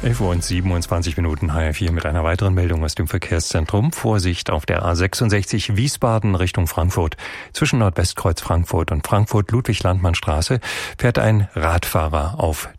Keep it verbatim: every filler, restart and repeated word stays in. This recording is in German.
elf Uhr und siebenundzwanzig Minuten, H R vier mit einer weiteren Meldung aus dem Verkehrszentrum. Vorsicht auf der A sechsundsechzig Wiesbaden Richtung Frankfurt. Zwischen Nordwestkreuz Frankfurt und Frankfurt-Ludwig-Landmann-Straße fährt ein Radfahrer auf